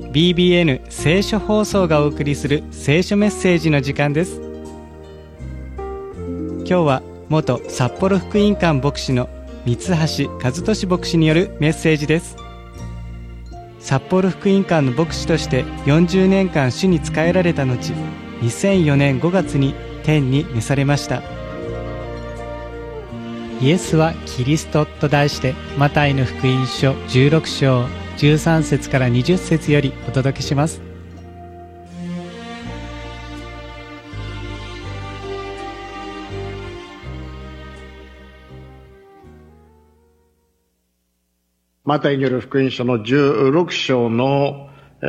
BBN 聖書放送がお送りする聖書メッセージの時間です。今日は元札幌福音館牧師の三橋和俊牧師によるメッセージです。札幌福音館の牧師として40年間主に仕えられた後、2004年5月に天に召されました。イエスはキリストと題して、マタイの福音書16章13節から20節よりお届けします。 マタイによる福音書の16章の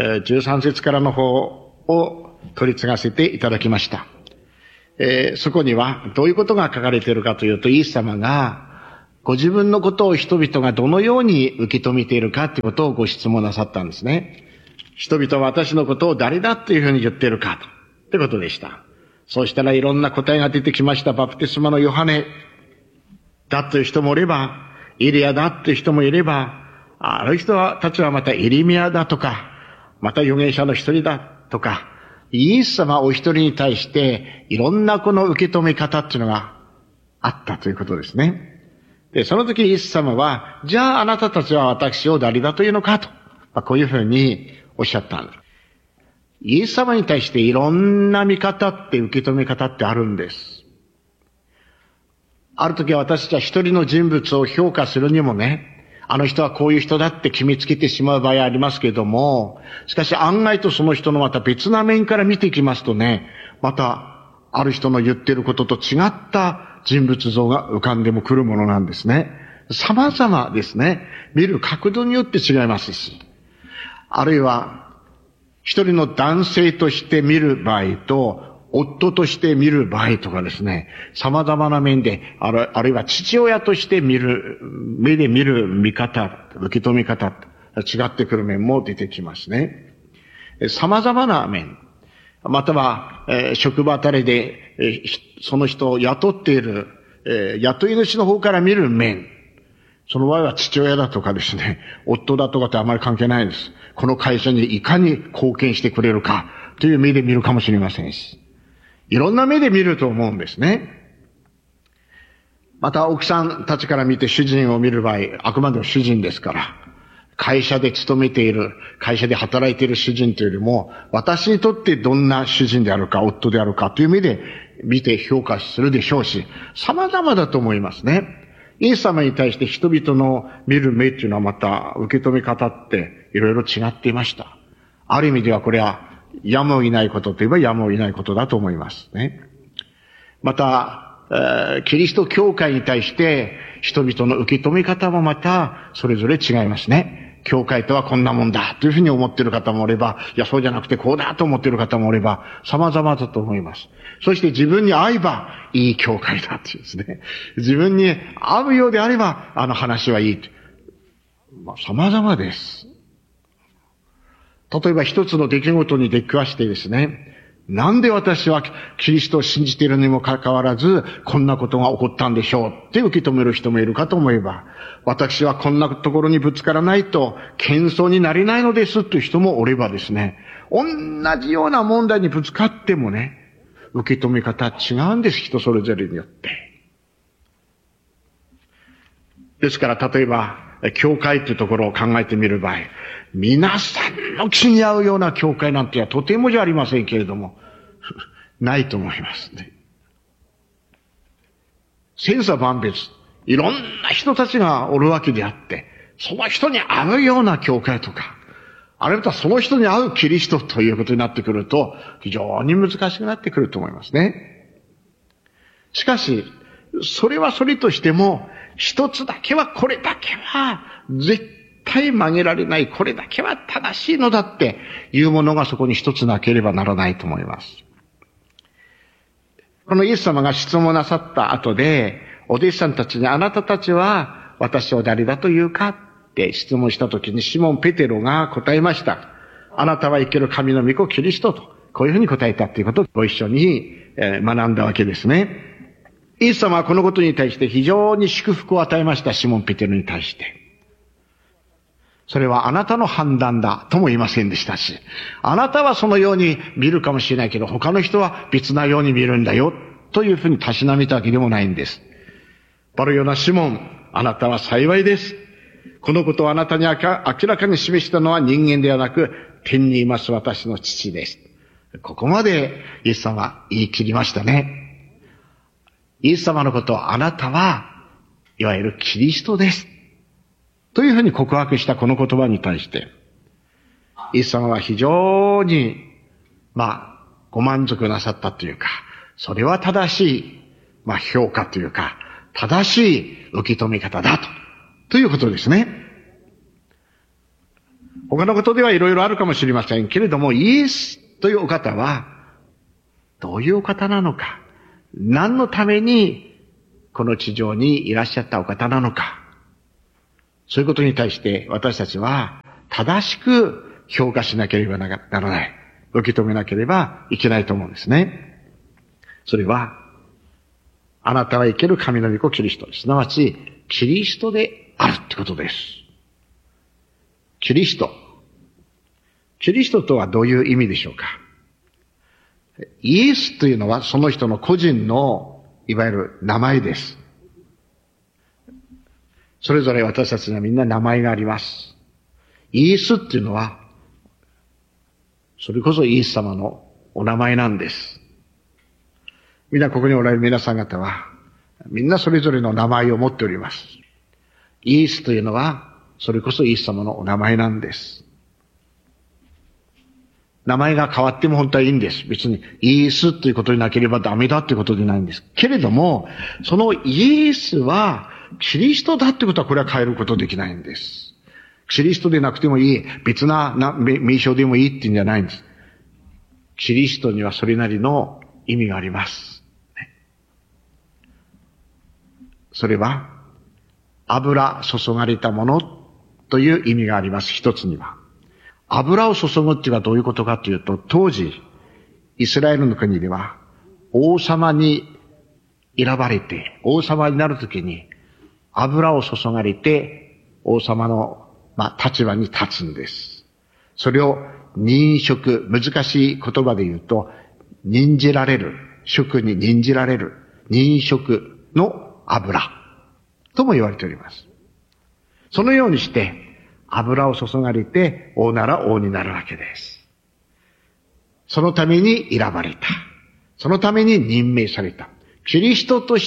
13節からの方を取り継がせていただきました。そこにはどういうことが書かれているかというと、イエス様がご自分のことを人々がどのように受け止めているかということをご質問なさったんですね。人々は私のことを誰だというふうに言っているかということでした。そうしたらいろんな答えが出てきました。バプテスマのヨハネだという人もおれば、エリアだという人もいれば、ある人たちはまたエリミアだとか、また預言者の一人だとか、イエス様お一人に対していろんなこの受け止め方っていうのがあったということですね。で、その時イエス様は、じゃああなたたちは私を誰だというのかと、こういうふうにおっしゃったんです。イエス様に対していろんな見方って受け止め方ってあるんです。ある時は私たちは一人の人物を評価するにもね、あの人はこういう人だって決めつけてしまう場合ありますけれども、しかし案外とその人のまた別な面から見ていきますとね、またある人の言っていることと違った人物像が浮かんでもくるものなんですね。様々ですね。見る角度によって違いますし、あるいは一人の男性として見る場合と夫として見る場合とかですね、様々な面で、あるいは父親として見る、目で見る見方、受け止め方、違ってくる面も出てきますね。様々な面、または、職場あたりで、その人を雇っている、雇い主の方から見る面、その場合は父親だとかですね、夫だとかってあまり関係ないです。この会社にいかに貢献してくれるかという目で見るかもしれませんし、いろんな目で見ると思うんですね。また奥さんたちから見て主人を見る場合、あくまでも主人ですから、会社で勤めている、会社で働いている主人というよりも、私にとってどんな主人であるか、夫であるかという目で見て評価するでしょうし、様々だと思いますね。イエス様に対して人々の見る目というのはまた受け止め方っていろいろ違っていました。ある意味ではこれはやむを得ないことといえばやむを得ないことだと思いますね。また、キリスト教会に対して人々の受け止め方もまたそれぞれ違いますね。教会とはこんなもんだというふうに思っている方もおれば、いやそうじゃなくてこうだと思っている方もおれば、様々だと思います。そして自分に合えばいい教会だっていうですね。自分に合うようであれば話はいい。様々です。例えば一つの出来事に出くわしてですね、なんで私はキリストを信じているにもかかわらず、こんなことが起こったんでしょうって受け止める人もいるかと思えば、私はこんなところにぶつからないと謙遜になれないのですという人もおればですね、同じような問題にぶつかってもね、受け止め方違うんです、人それぞれによって。ですから例えば、教会というところを考えてみる場合、皆さんの気に合うような教会なんてはとてもじゃありませんけれども、ないと思いますね。千差万別、いろんな人たちがおるわけであって、その人に合うような教会とか、あるいはその人に合うキリストということになってくると、非常に難しくなってくると思いますね。しかし、それはそれとしても、一つだけはこれだけは絶対曲げられない、これだけは正しいのだっていうものがそこに一つなければならないと思います。このイエス様が質問なさった後で、お弟子さんたちにあなたたちは私を誰だというかって質問したときにシモン・ペテロが答えました。あなたは生ける神の御子キリストと、こういうふうに答えたということをご一緒に学んだわけですね。イエス様はこのことに対して非常に祝福を与えました、シモン・ペテロに対して。 それはあなたの判断だとも言いませんでしたし、あなたはそのように見るかもしれないけど、他の人は別なように見るんだよ、というふうにたしなめたわけでもないんです。バルヨナシモン、あなたは幸いです。このことをあなたに明らかに示したのは人間ではなく、天にいます私の父です。ここまでイエス様は言い切りましたね。イエス様のことをあなたはいわゆるキリストです。というふうに告白したこの言葉に対して、イエス様は非常に、ご満足なさったというか、それは正しい、評価というか、正しい受け止め方だということですね。他のことではいろいろあるかもしれませんけれども、イエスというお方は、どういうお方なのか、何のためにこの地上にいらっしゃったお方なのか、そういうことに対して私たちは正しく評価しなければならない。受け止めなければいけないと思うんですね。それは、あなたは生ける神の御子キリスト、すなわちキリストであるってことです。キリスト。キリストとはどういう意味でしょうか。イエスというのはその人の個人のいわゆる名前です。それぞれ私たちにはみんな名前があります。イエスっていうのは、それこそイエス様のお名前なんです。みんなここにおられる皆さん方は、みんなそれぞれの名前を持っております。イエスというのは、それこそイエス様のお名前なんです。名前が変わっても本当はいいんです。別にイエスということになければダメだということでないんです。けれども、そのイエスはキリストだってことはこれは変えることできないんです。キリストでなくてもいい、別な名称でもいいっていうんじゃないんです。キリストにはそれなりの意味があります。それは、油注がれたものという意味があります。一つには。油を注ぐっていうのはどういうことかというと、当時、イスラエルの国では、王様に選ばれて、王様になるときに、油を注がれて、王様の、立場に立つんです。それを任職、難しい言葉で言うと、任じられる、職に任じられる、任職の油とも言われております。そのようにして、油を注がれて、王なら王になるわけです。そのために選ばれた。そのために任命された。キリストとして、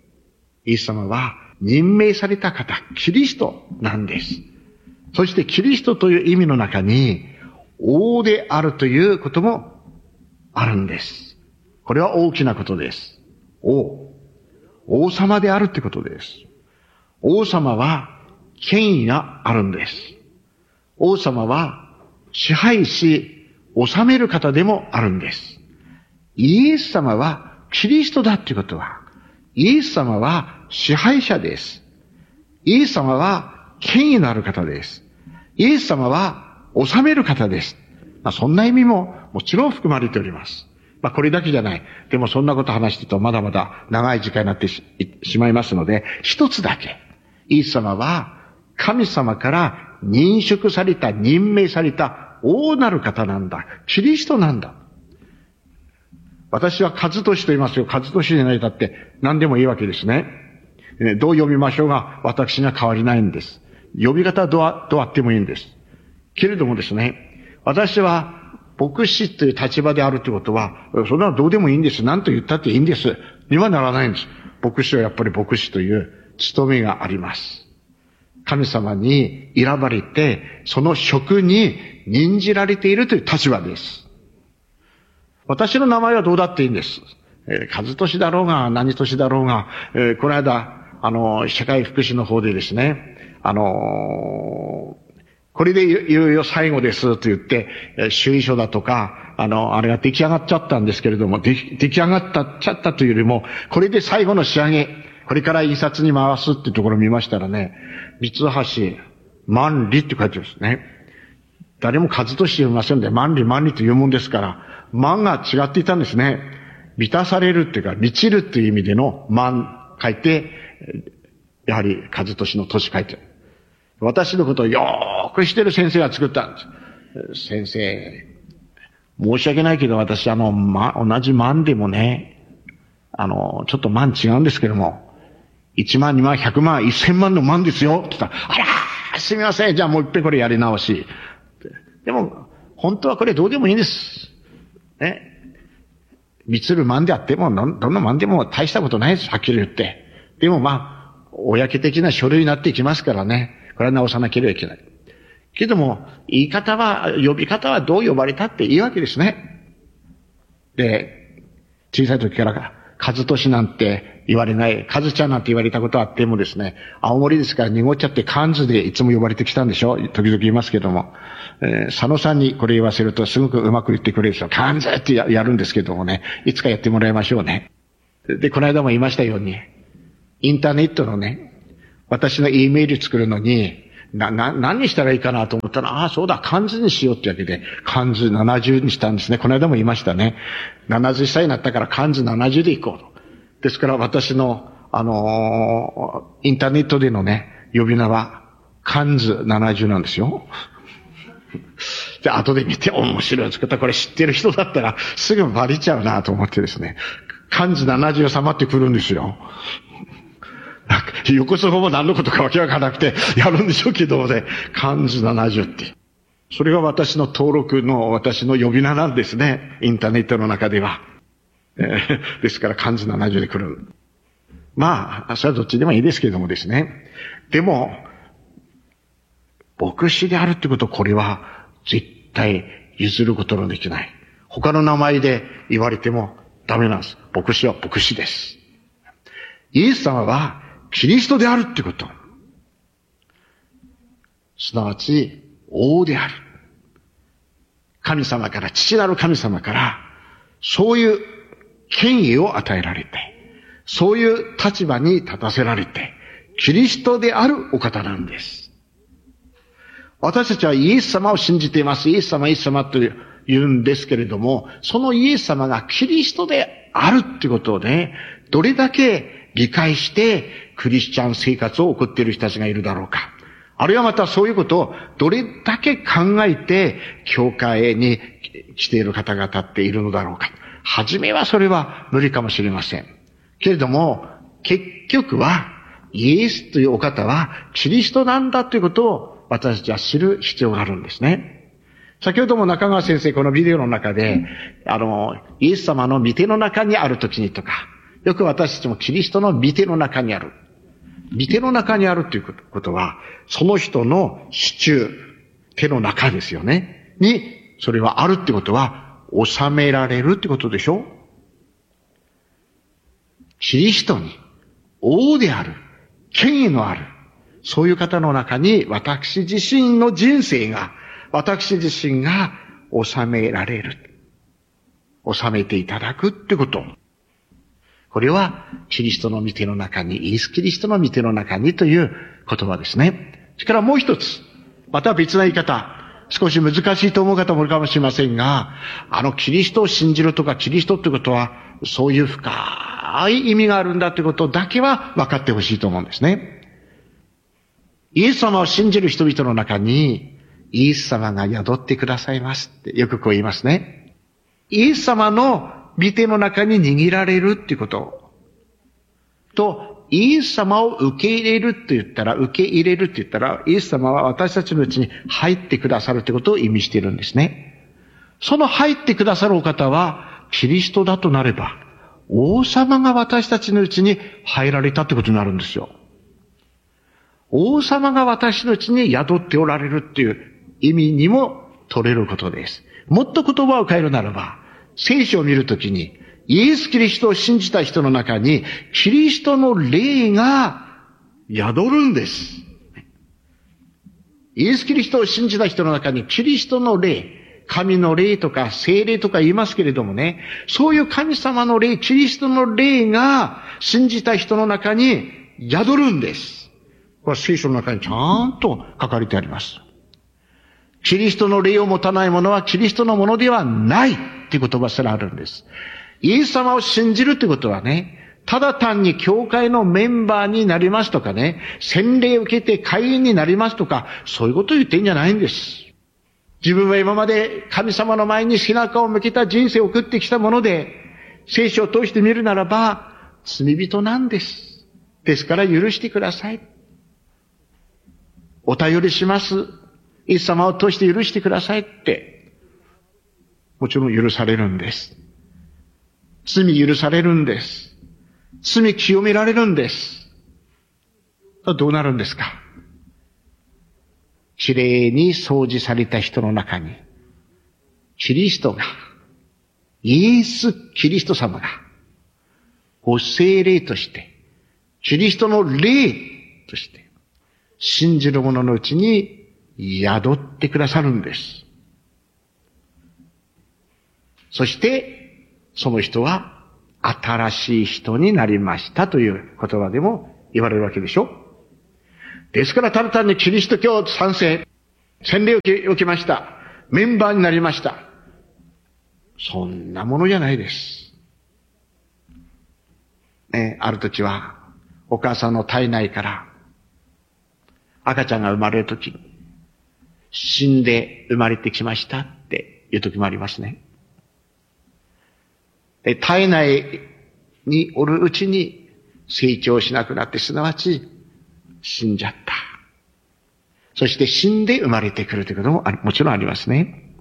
イエス様は任命された方、キリストなんです。そしてキリストという意味の中に、王であるということもあるんです。これは大きなことです。王様であるってことです。王様は権威があるんです。王様は支配し、治める方でもあるんです。イエス様はキリストだっていうことは、イエス様は支配者です。イエス様は権威のある方です。イエス様は治める方です。そんな意味ももちろん含まれております。これだけじゃない。でもそんなこと話してるとまだまだ長い時間になってしまいますので、一つだけ。イエス様は神様から任職された、任命された王なる方なんだ。キリストなんだ。私は和俊と言いますよ。和俊じゃないだって何でもいいわけですね。どう読みましょうが私には変わりないんです。呼び方はどうあってもいいんです。けれどもですね、私は牧師という立場であるということは、それはどうでもいいんです。何と言ったっていいんです。にはならないんです。牧師はやっぱり牧師という務めがあります。神様に選ばれて、その職に任じられているという立場です。私の名前はどうだっていいんです。和俊だろうが、何俊だろうが、この間、社会福祉の方でですね、これでいよいよ最後ですと言って、主意書だとか、あれが出来上がっちゃったんですけれども、出来上がっちゃったというよりも、これで最後の仕上げ、これから印刷に回すっていうところを見ましたらね、三橋万里って書いてますね。誰も数として読みませんで、万里万里というもんですから、万が違っていたんですね。満たされるっていうか、満ちるっていう意味での万書いて、やはり数年の年書いてる。私のことをよくしてる先生が作ったんです。先生、申し訳ないけど私同じ万でもね、ちょっと万違うんですけども、1万、2万、100万、1000万の万ですよって言ったら、あらすみません、じゃあもう一遍これやり直し。でも、本当はこれどうでもいいんです。ね。満つる万であっても、どんな万でも大したことないです、はっきり言って。でも公的な書類になっていきますからね。これは直さなければいけない。けども、呼び方はどう呼ばれたっていいわけですね。で、小さい時から和俊なんて言われない、和ちゃんなんて言われたことあってもですね、青森ですから濁っちゃって漢字でいつも呼ばれてきたんでしょ、時々言いますけども。佐野さんにこれ言わせるとすごくうまく言ってくれるんですよ。漢字ってやるんですけどもね、いつかやってもらいましょうね。で、この間も言いましたように、インターネットのね、私の E メール作るのに、何にしたらいいかなと思ったら、そうだ、漢字にしようってわけで、漢字70にしたんですね。この間も言いましたね。70歳になったから漢字70でいこうと。ですから私の、インターネットでのね、呼び名は、漢字70なんですよ。で、後で見て面白い作った。これ知ってる人だったらすぐバレちゃうなと思ってですね。漢字70様って来るんですよ。横そこも何のことかわけわからなくてやるんでしょうけどね。漢字70って。それが私の登録の私の呼び名なんですね。インターネットの中では。ですから漢字70で来る。それはどっちでもいいですけれどもですね。でも、牧師であるってこと、これは絶対譲ることのできない。他の名前で言われてもダメなんです。牧師は牧師です。イエス様はキリストであるってこと。すなわち、王である。神様から、父なる神様から、そういう権威を与えられて、そういう立場に立たせられて、キリストであるお方なんです。私たちはイエス様を信じています。イエス様、イエス様と言うんですけれども、そのイエス様がキリストであるってことをね、どれだけ理解してクリスチャン生活を送っている人たちがいるだろうか。あるいはまたそういうことをどれだけ考えて教会に来ている方々っているのだろうか。はじめはそれは無理かもしれません。けれども、結局はイエスというお方はキリストなんだということを私たちは知る必要があるんですね。先ほども中川先生、このビデオの中で、イエス様の御手の中にあるときにとか、よく私たちもキリストの御手の中にある。御手の中にあるということは、その人の手中、手の中ですよね。に、それはあるってことは、収められるってことでしょ？キリストに、王である、権威のある、そういう方の中に私自身の人生が、私自身が収められる。収めていただくってこと。これは、キリストの御手の中に、イエスキリストの御手の中にという言葉ですね。それからもう一つ、また別な言い方、少し難しいと思う方もいるかもしれませんが、キリストを信じるとか、キリストってことは、そういう深い意味があるんだということだけは分かってほしいと思うんですね。イエス様を信じる人々の中に、イエス様が宿ってくださいますってよくこう言いますね。イエス様の御手の中に握られるっていうことと、イエス様を受け入れるって言ったら、イエス様は私たちのうちに入ってくださるってことを意味しているんですね。その入ってくださるお方は、キリストだとなれば、王様が私たちのうちに入られたってことになるんですよ。王様が私のうちに宿っておられるっていう意味にも取れることです。もっと言葉を変えるならば、聖書を見るときに、イエス・キリストを信じた人の中に、キリストの霊が宿るんです。イエス・キリストを信じた人の中に、キリストの霊、神の霊とか聖霊とか言いますけれどもね、そういう神様の霊、キリストの霊が信じた人の中に宿るんです。これは聖書の中にちゃんと書かれてあります。キリストの霊を持たない者はキリストのものではないっていう言葉すらあるんです。イエス様を信じるってことはね、 ただ単に教会のメンバーになりますとかね、洗礼を受けて会員になりますとか、そういうことを言ってんじゃないんです。自分は今まで神様の前に背中を向けた人生を送ってきたもので、聖書を通して見るならば、罪人なんです。ですから許してください。お便りします。イエス様を通して許してくださいって、もちろん許されるんです。罪許されるんです。罪清められるんです。どうなるんですか？きれいに掃除された人の中に、キリストが、イエス・キリスト様が、ご聖霊として、キリストの霊として、信じる者のうちに宿ってくださるんです。そして、その人は新しい人になりましたという言葉でも言われるわけでしょ。ですからただ単にキリスト教賛成、洗礼を受けました。メンバーになりました。そんなものじゃないです。ある時は、お母さんの体内から赤ちゃんが生まれる時に、死んで生まれてきましたっていう時もありますね。体内におるうちに成長しなくなって、すなわち死んじゃった。そして死んで生まれてくるということももちろんありますね。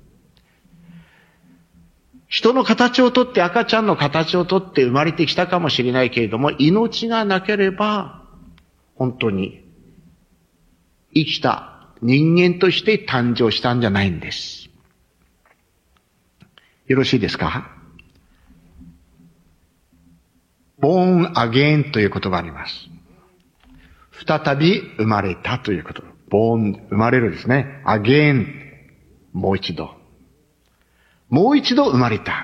人の形をとって、赤ちゃんの形をとって生まれてきたかもしれないけれども、命がなければ本当に生きた人間として誕生したんじゃないんです。よろしいですか？born again という言葉があります。再び生まれたということ。born、生まれるですね。again、もう一度。もう一度生まれた。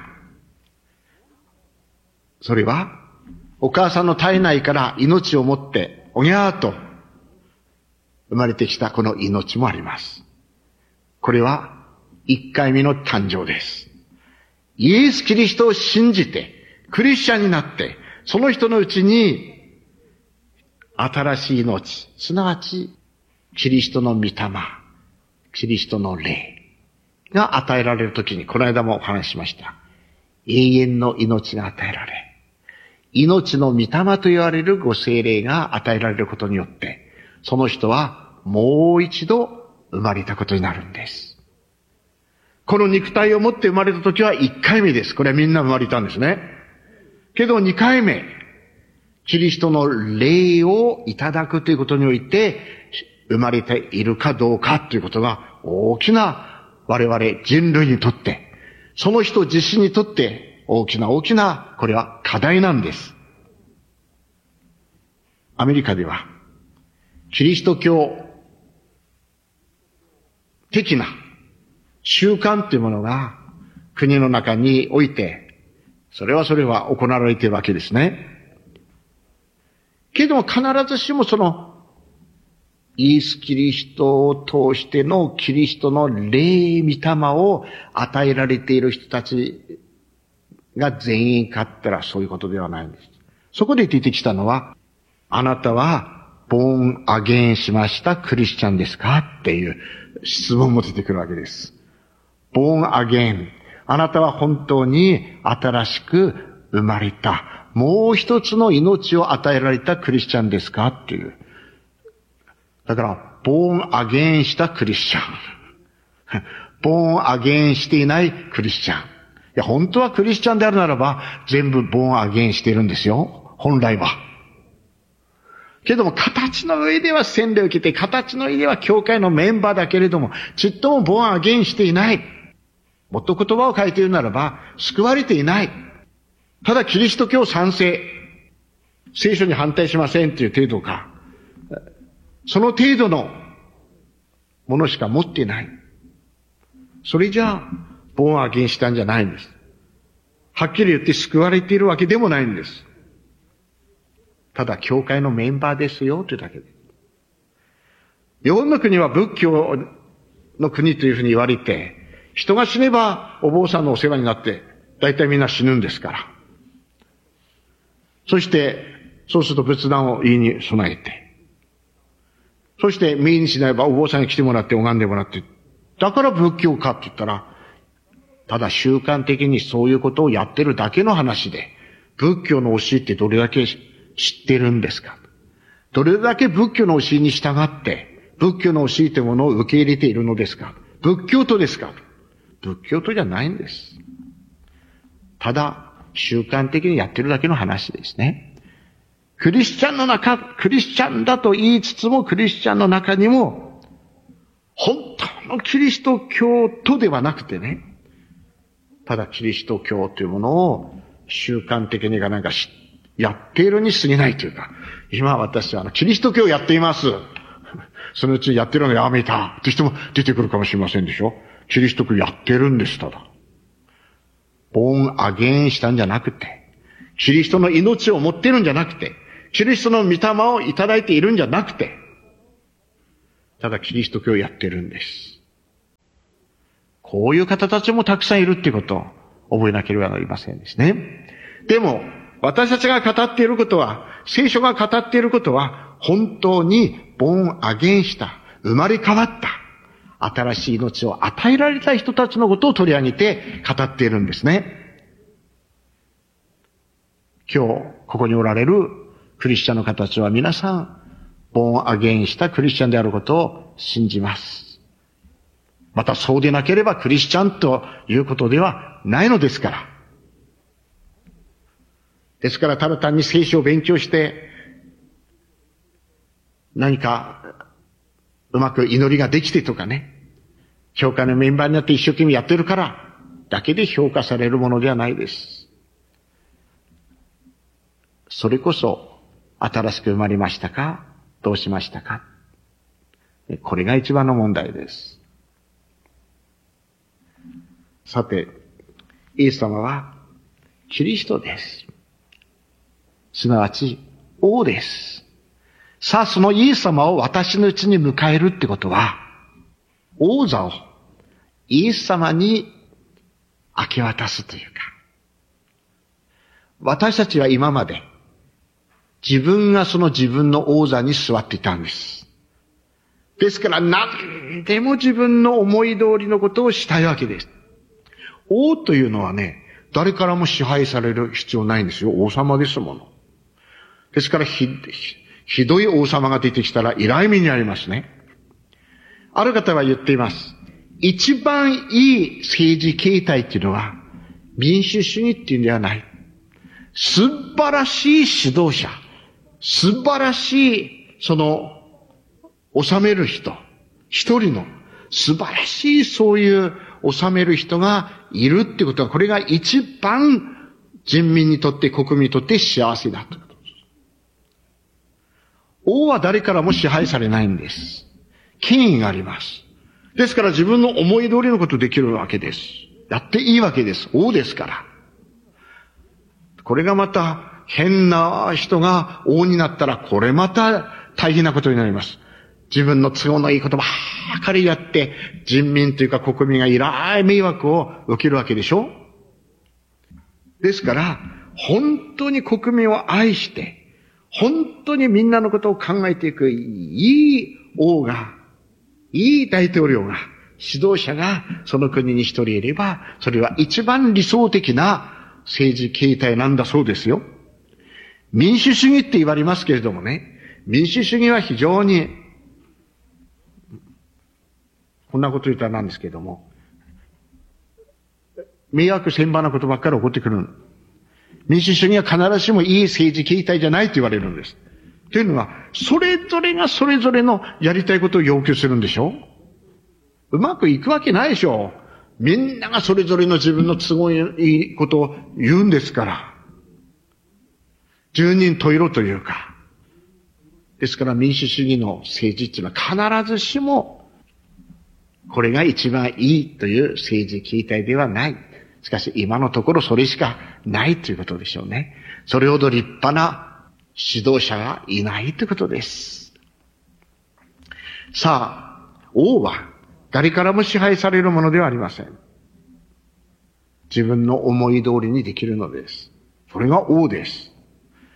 それは、お母さんの体内から命を持って、おぎゃーと生まれてきたこの命もあります。これは、一回目の誕生です。イエス・キリストを信じて、クリスチャンになって、その人のうちに、新しい命、すなわち、キリストの御霊、キリストの霊が与えられるときに、この間もお話ししました。永遠の命が与えられ、命の御霊と言われるご聖霊が与えられることによって、その人はもう一度生まれたことになるんです。この肉体を持って生まれたときは1回目です。これはみんな生まれたんですね。けど2回目、キリストの霊をいただくということにおいて、生まれているかどうかということが大きな我々人類にとって、その人自身にとって大きな、これは課題なんです。アメリカでは、キリスト教的な習慣というものが国の中において、それは行われているわけですね。けども必ずしもその、イエス・キリストを通してのキリストの霊御霊を与えられている人たちが全員かったらそういうことではないんです。そこで出てきたのは、あなたはボーンアゲインしましたクリスチャンですかっていう質問も出てくるわけです。ボーンアゲイン。あなたは本当に新しく生まれた、もう一つの命を与えられたクリスチャンですかっていう。だから、ボーンアゲインしたクリスチャン。ボーンアゲインしていないクリスチャン。いや、本当はクリスチャンであるならば、全部ボーンアゲインしているんですよ。本来は。けども、形の上では洗礼を受けて、形の上では教会のメンバーだけれども、ちっともボーンアゲインしていない。もっと言葉を変えて言うならば、救われていない。ただキリスト教賛成。聖書に反対しませんという程度か。その程度のものしか持っていない。それじゃあ、ボーンアゲインしたんじゃないんです。はっきり言って救われているわけでもないんです。ただ、教会のメンバーですよ、というだけで。日本の国は仏教の国というふうに言われて、人が死ねばお坊さんのお世話になって、大体みんな死ぬんですから。 そして、そうすると仏壇を家に備えて、そして命日になればお坊さんに来てもらって拝んでもらって、だから仏教かって言ったら、ただ習慣的にそういうことをやってるだけの話で、仏教の教えってどれだけ知ってるんですか？どれだけ仏教の教えに従って、仏教の教えというものを受け入れているのですか？仏教徒ですか？仏教徒じゃないんです。ただ、習慣的にやってるだけの話ですね。クリスチャンだと言いつつも、クリスチャンの中にも、本当のキリスト教徒ではなくてね、ただキリスト教というものを習慣的にやっているに過ぎないというか、今私はキリスト教をやっています。そのうちやってるのやめたという人も出てくるかもしれませんでしょ。キリスト教やってるんです、ただ。ボーンアゲインしたんじゃなくて、キリストの命を持ってるんじゃなくて、キリストの御霊をいただいているんじゃなくて、ただキリスト教をやってるんです。こういう方たちもたくさんいるっていうことを覚えなければなりませんですね。でも、私たちが語っていることは、聖書が語っていることは、本当にボーンアゲインした、生まれ変わった、新しい命を与えられた人たちのことを取り上げて語っているんですね。今日、ここにおられるクリスチャンの方たちは皆さん、ボーンアゲインしたクリスチャンであることを信じます。またそうでなければクリスチャンということではないのですから。ですからただ単に聖書を勉強して、何かうまく祈りができてとかね、教会のメンバーになって一生懸命やってるからだけで評価されるものではないです。それこそ新しく生まれましたか？どうしましたか？これが一番の問題です。さて、イエス様はキリストです。すなわち王です。さあ、そのイエス様を私のうちに迎えるってことは、王座をイエス様に明け渡すというか、私たちは今まで自分がその自分の王座に座っていたんです。ですから何でも自分の思い通りのことをしたいわけです。王というのはね、誰からも支配される必要ないんですよ。王様ですもの。ですからひどい王様が出てきたら依頼目にありますね。ある方は言っています。一番いい政治形態っていうのは民主主義っていうんではない。素晴らしい指導者。素晴らしい、治める人。一人の素晴らしいそういう治める人がいるってことは、これが一番人民にとって、国民にとって幸せだということです。王は誰からも支配されないんです。権威があります。ですから自分の思い通りのことできるわけです。やっていいわけです。王ですから。これがまた変な人が王になったら、これまた大変なことになります。自分の都合のいいことばかりやって、人民というか国民がいらい迷惑を受けるわけでしょ。ですから、本当に国民を愛して、本当にみんなのことを考えていくいい王が、いい大統領が、指導者がその国に一人いれば、それは一番理想的な政治形態なんだそうですよ。民主主義って言われますけれどもね、民主主義は非常に、こんなこと言ったらなんですけれども、迷惑千万なことばっかり起こってくる。民主主義は必ずしもいい政治形態じゃないと言われるんです。というのは、それぞれがそれぞれのやりたいことを要求するんでしょ？うまくいくわけないでしょ。みんながそれぞれの自分の都合のいいことを言うんですから。十人十色というか。ですから民主主義の政治っていうのは必ずしも、これが一番いいという政治形態ではない。しかし今のところそれしかないということでしょうね。それほど立派な指導者がいないということです。さあ、王は誰からも支配されるものではありません。自分の思い通りにできるのです。それが王です。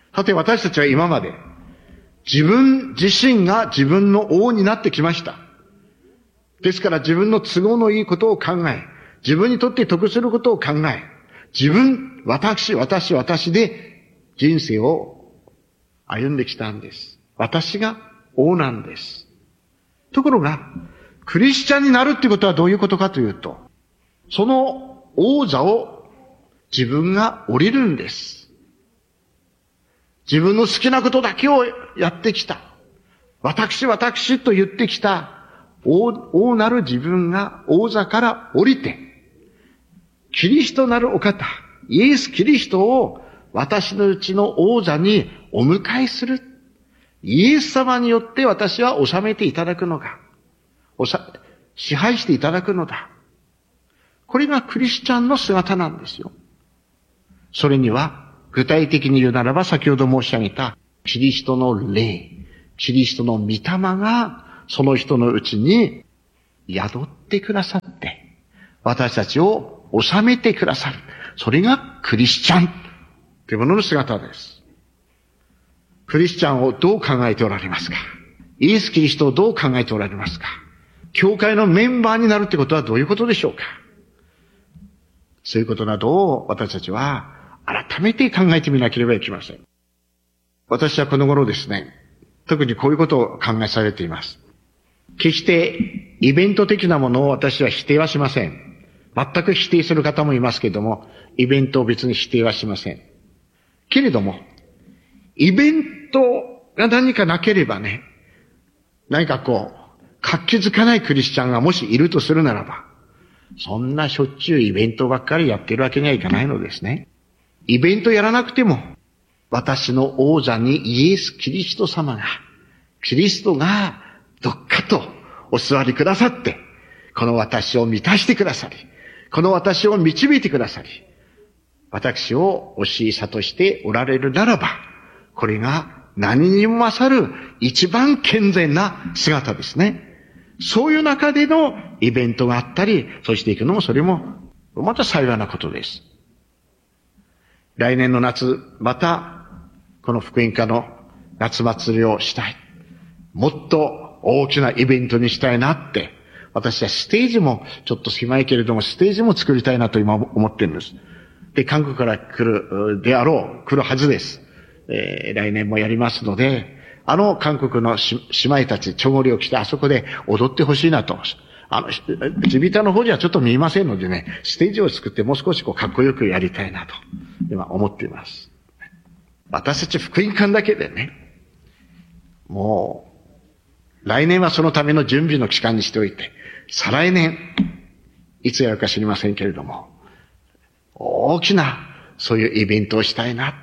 さて私たちは今まで自分自身が自分の王になってきました。ですから自分の都合のいいことを考え、自分にとって得することを考え、自分、私で人生を歩んできたんです。私が王なんです。ところが、クリスチャンになるってことはどういうことかというと、その王座を自分が降りるんです。自分の好きなことだけをやってきた。私と言ってきた王なる自分が王座から降りて、キリストなるお方、イエス・キリストを私のうちの王座にお迎えする。イエス様によって私は治めていただくのだ。支配していただくのだ。これがクリスチャンの姿なんですよ。それには、具体的に言うならば先ほど申し上げたキリストの霊、キリストの御霊がその人のうちに宿ってくださって、私たちを治めてくださる。それがクリスチャンというものの姿です。クリスチャンをどう考えておられますか？イエス・キリストをどう考えておられますか？教会のメンバーになるってことはどういうことでしょうか？そういうことなどを私たちは改めて考えてみなければいけません。私はこの頃ですね、特にこういうことを考えされています。決してイベント的なものを私は否定はしません。全く否定する方もいますけれども、イベントを別に否定はしません。けれども、イベントが何かなければね、何か活気づかないクリスチャンがもしいるとするならば、そんなしょっちゅうイベントばっかりやってるわけにはいかないのですね。イベントやらなくても、私の王座にイエス・キリスト様が、キリストがどっかとお座りくださって、この私を満たしてくださり、この私を導いてくださり、私を教え諭しておられるならば、これが何にも勝る一番健全な姿ですね。そういう中でのイベントがあったり、そうしていくのもそれもまた幸いなことです。来年の夏、またこの福音科の夏祭りをしたい。もっと大きなイベントにしたいなって、私はステージもちょっと狭いけれどもステージも作りたいなと今思ってるんです。で、韓国から来るはずです。来年もやりますので、韓国の姉妹たち、チョゴリを着てあそこで踊ってほしいなと。地ビタの方じゃちょっと見えませんのでね、ステージを作ってもう少しかっこよくやりたいなと、今思っています。私たち福音館だけでね、もう、来年はそのための準備の期間にしておいて、再来年、いつやるか知りませんけれども、大きな、そういうイベントをしたいなって。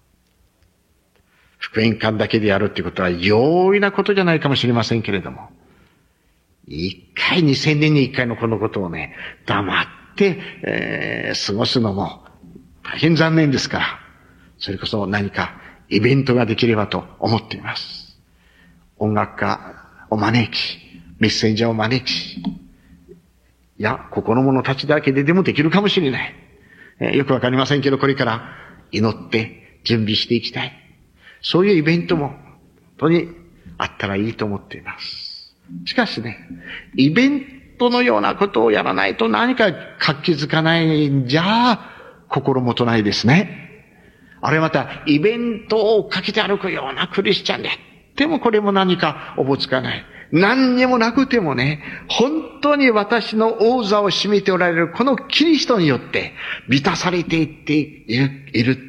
福音館だけでやるっていうことは容易なことじゃないかもしれませんけれども、2000年に一回のこのことをね、黙って、過ごすのも大変残念ですから、それこそ何かイベントができればと思っています。音楽家を招き、メッセンジャーを招き、いや、ここの者たちだけででもできるかもしれない。よくわかりませんけど、これから祈って準備していきたい。そういうイベントも本当にあったらいいと思っています。しかしね、イベントのようなことをやらないと何か活気づかないんじゃ、心もとないですね。あれまた、イベントをかけて歩くようなクリスチャンで、でもこれも何かおぼつかない。何にもなくてもね、本当に私の王座を占めておられるこのキリストによって満たされていっているって、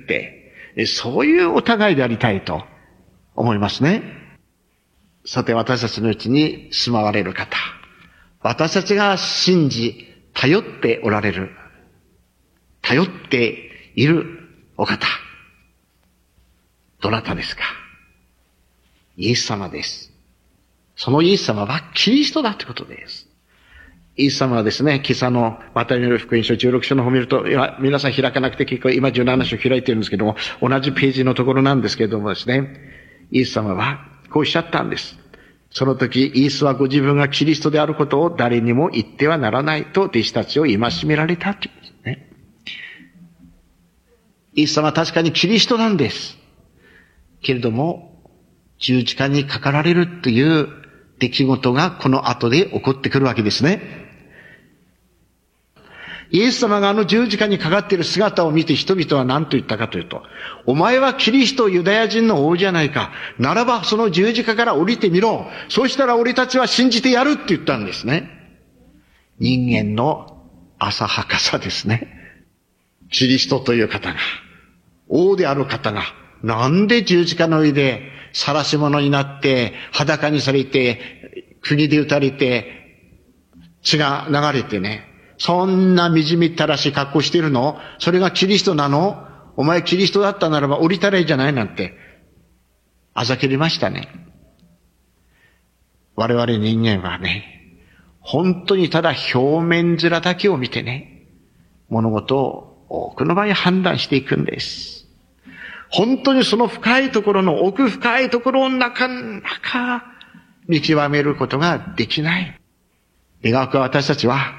そういうお互いでありたいと思いますね。さて私たちのうちに住まわれる方、私たちが信じ、頼っておられる、頼っているお方、どなたですか？イエス様です。そのイエス様はキリストだということです。イエス様はですね、今朝のマタイによる福音書16章の方を見ると、皆さん開かなくて結構今17章開いてるんですけども、同じページのところなんですけれどもですね、イエス様はこうおっしゃったんです。その時、イエスはご自分がキリストであることを誰にも言ってはならないと弟子たちを戒められたということですね。イエス様は確かにキリストなんです。 けれども、十字架にかかられるという出来事がこの後で起こってくるわけですね。イエス様があの十字架にかかっている姿を見て人々は何と言ったかというと、お前はキリストユダヤ人の王じゃないか。ならばその十字架から降りてみろ。そうしたら俺たちは信じてやるって言ったんですね。人間の浅はかさですね。キリストという方が、王である方が、なんで十字架の上で晒し者になって、裸にされて、釘で打たれて、血が流れてね、そんな惨めったらしい格好してるの？それがキリストなの？お前キリストだったならば降りたらいいじゃないなんて、あざけりましたね。我々人間はね、本当にただ表面面だけを見てね、物事を多くの場合判断していくんです。本当にその深いところの奥深いところの中見極めることができない。願わくは私たちは